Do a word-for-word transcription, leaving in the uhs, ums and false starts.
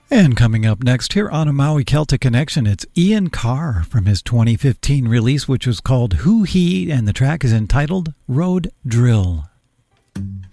And coming up next here on a Maui Celtic Connection, it's Ian Carr from his twenty fifteen release, which was called Who He, and the track is entitled Road Drill.